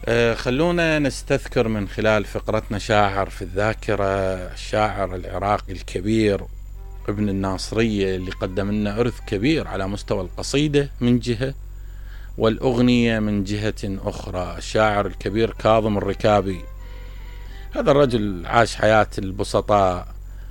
خلونا نستذكر من خلال فقرتنا شاعر في الذاكرة، الشاعر العراقي الكبير ابن الناصرية اللي قدم لنا إرث كبير على مستوى القصيدة من جهة والأغنية من جهة أخرى، الشاعر الكبير كاظم الركابي. هذا الرجل عاش حياة البسطاء،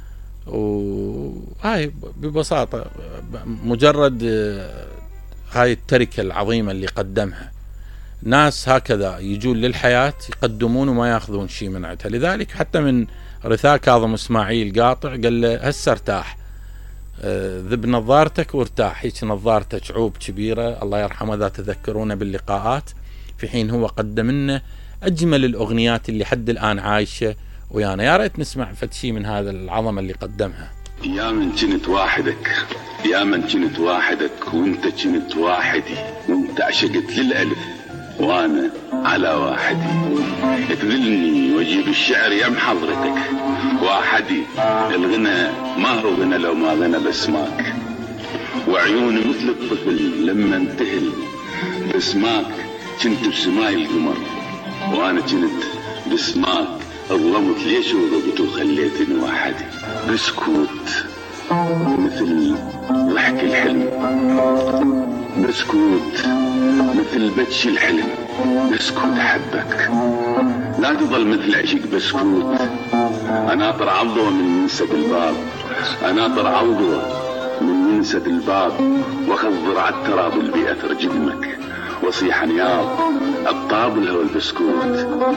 وهاي ببساطة مجرد هاي التركة العظيمة اللي قدمها. ناس هكذا يجون للحياة يقدمون وما ياخذون شيء من عندها. لذلك حتى من رثاء كاظم اسماعيل قاطع قال له هسه ارتاح، ذب نظارتك وارتاح. هيك نظارته شعوب كبيرة الله يرحمه، ذا تذكرونا باللقاءات، في حين هو قدم لنا أجمل الأغنيات اللي حد الآن عايشة ويانا. يا ريت نسمع فد شيء من هذا العظمة اللي قدمها. يا من كنت وحدك، يا من كنت وحدك، وانت كنت واحدي، وانت عشقت للألف وانا على واحدي. تذلني واجيب الشعر يم حضرتك واحدي. الغنى ما هو غنى لو ما غنى بسماك، وعيوني مثل الطفل لما انتهل بسماك. كنت بسماي القمر وانا كنت بسماك. الظلمت ليش وضبت وخليتني وحدي. بسكوت مثل ضحك الحلم، بسكوت مثل بتش الحلم. بسكوت احبك لا تظل مثل عشق بسكوت. اناطر عضوة من منسد الباب، اناطر عضوة من منسد الباب، واخضر عالتراب اللي بأثر جدمك، وصيح نياض الطابلة والبسكوت.